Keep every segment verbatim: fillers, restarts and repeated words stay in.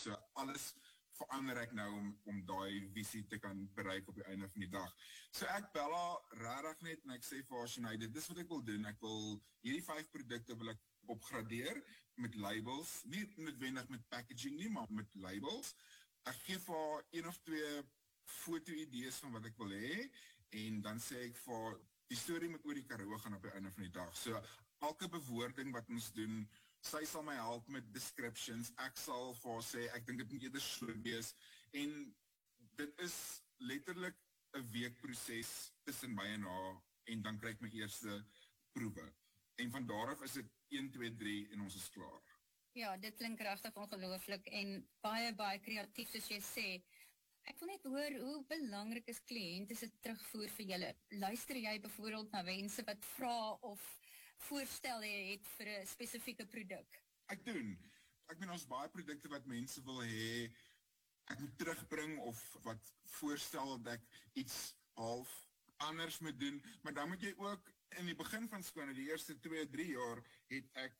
So alles verander ek nou om, om daai visie te kan bereik op die einde van die dag. So ek bel haar rarig net en ek sê vir haar, Sinead, dit is wat ek wil doen. Ek wil hierdie vyf produkte wil ek opgradeer met labels, nie noodwendig met packaging nie, maar met labels. Ek geef haar een of twee foto-idees van wat ek wil hê, en dan sê ek vir haar, die storie met oor die Karoo gaan op die einde van die dag. So, elke bewoording wat ons doen, sy sal my help met descriptions, ek sal vir haar sê, ek dink dit moet eerder so wees, en dit is letterlik 'n week proses tussen my en haar, en dan kry ek my eerste proewe. En van daaraf is dit een, twee, drie en ons is klaar. Ja, dit klink regtig ongelooflik en baie, baie kreatief, soos jy sê. Ek wil net hoor, hoe belangrik is kliënte se terugvoer vir julle? Luister jy byvoorbeeld na mense wat vra of voorstel jy het vir 'n spesifieke produk? Ek doen. Ek meen, ons baie produkte wat mense wil hê, ek moet terugbring of wat voorstel dat ek iets half anders moet doen, maar dan moet jy ook in die begin van skoon, die eerste twee, drie jaar, het ek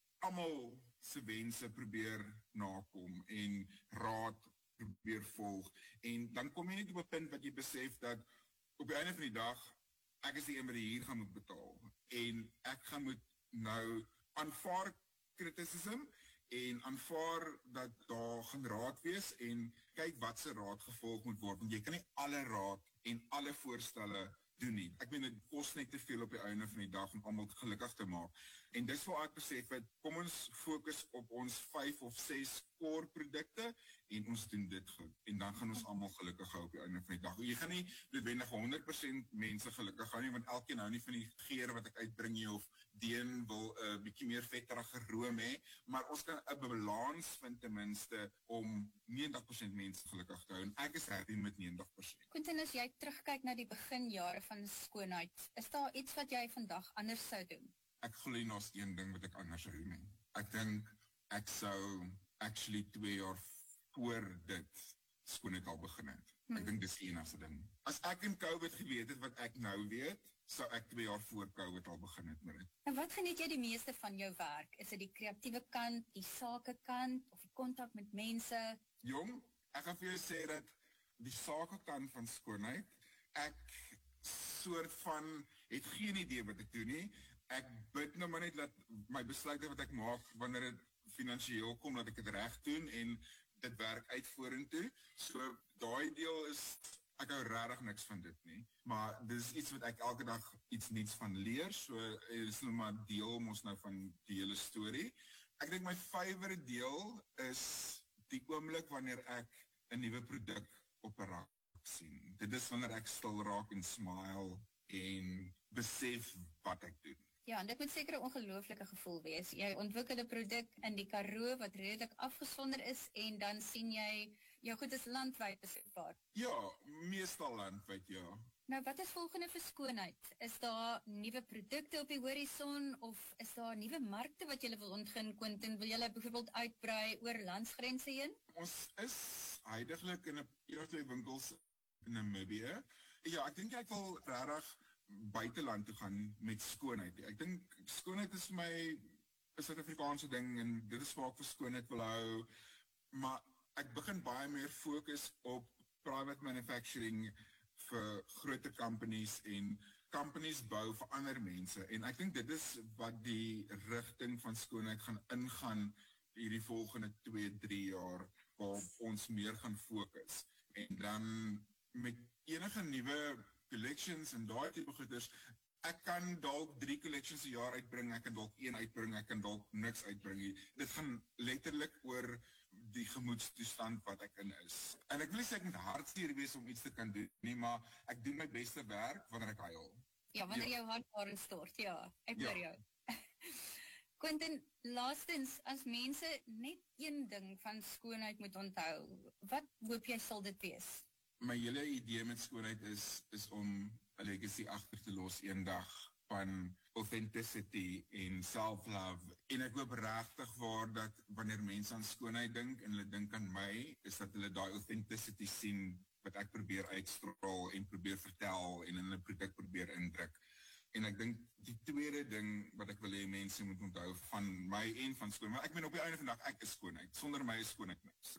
almal se wense probeer nakom en raad probeer volg, en dan kom jy net op 'n punt wat jy besef dat op die einde van die dag, ek is die een wat die huur gaan moet betaal, en ek gaan moet nou aanvaar criticism, en aanvaar dat daar gaan raad wees, en kyk wat se raad gevolg moet word, want jy kan nie alle raad en alle voorstelle doen nie. Ek meen, dit kos net te veel op die einde van die dag om almal gelukkig te maak. En dis waar ek besef het, kom ons fokus op ons vyf of ses core produkte, en ons doen dit goed. En dan gaan ons almal gelukkig hou op die einde van die dag. Jy gaan nie noodwendig honderd persent mense gelukkig hou nie, want elkeen hou nie van die geur wat ek uitbring nie, of Deen wil 'n uh, bietjie meer vetterige room hê, maar ons kan 'n balans vind ten minste om negentig persent mense gelukkig te hou, en ek is happy met negentig persent. Quentin, as jy terugkyk na die beginjare van skoonheid, is daar iets wat jy vandag anders sou doen? Ek glo nie ons een ding wat ek anders sou doen nie. Ek dink ek sou actually twee jaar voor dit skoonheid al begin het. Hmm. Ek dink dis die enigste ding. As ek in COVID geweet het wat ek nou weet, sou ek twee jaar voor COVID al begin het met dit. En wat geniet jy die meeste van jou werk? Is dit die kreatiewe kant, die sakekant, of die kontak met mense? Jong, ek gaan vir jou sê dat die sakekant van skoonheid, ek soort van, het geen idee wat ek doen nie. Ek bid nou maar net dat my besluite wat ek maak, wanneer het finansieel kom, dat ek het recht doen, en dit werk uit vorentoe. So, daai deel is, ek hou rarig niks van dit nie, maar dit is iets wat ek elke dag iets niets van leer, so is nou maar deel ons nou van die hele story. Ek dink my favorite deel is die oomblik wanneer ek 'n nuwe produk op 'n rak sien. Dit is wanneer ek stil raak en smile en besef wat ek doen. Ja, en dit moet seker 'n ongelooflike gevoel wees. Jy ontwikkel 'n produk in die Karoo wat redelik afgesonder is, en dan sien jy jou goed is landwyd beskikbaar. Ja, meestal landwyd, ja. Nou, wat is volgende vir skoonheid? Is daar nuwe produkte op die horison, of is daar nuwe markte wat julle wil ontgin, Quentin? Wil julle byvoorbeeld uitbrei oor landsgrense heen? Ons is huidiglik in 'n een of twee winkels in Namibië. Ja, ek dink ek wil regtig buiteland toe gaan met skoonheid. Ek dink skoonheid is my 'n Suid-Afrikaanse ding, en dit is waar ek vir skoonheid wil hou, maar ek begin baie meer fokus op private manufacturing vir groter companies, en companies bou vir ander mense, en ek dink dit is wat die rigting van skoonheid gaan ingaan hierdie volgende twee, drie jaar, waar ons meer gaan fokus, en dan met enige nuwe collections en daai tipe goeders, ek kan dalk drie collections per jaar uitbring, ek kan dalk een uitbring, ek kan dalk niks uitbring. Dit gaan letterlik oor die gemoedstoestand wat ek in is. En ek wil nie sê ek moet hartseer wees om iets te kan doen nie, maar ek doen my beste werk wanneer ek huil. Ja, wanneer ja. jou hart daarin stort, ja, ek hoor ja. jou. Quentin, laastens, as mense net een ding van skoonheid moet onthou, wat hoop jy sal dit wees? My hele idee met skoonheid is, is om 'n legacy agter te los eendag van authenticity en self-love. En ek hoop regtig waar dat wanneer mense aan skoonheid dink en hulle dink aan my, is dat hulle daai authenticity sien wat ek probeer uitstraal en probeer vertel en in 'n produk probeer indruk. En ek dink die tweede ding wat ek wil hê mense moet onthou van my en van skoonheid, maar ek meen op die einde van die dag, ek is skoonheid. Sonder my is skoonheid niks.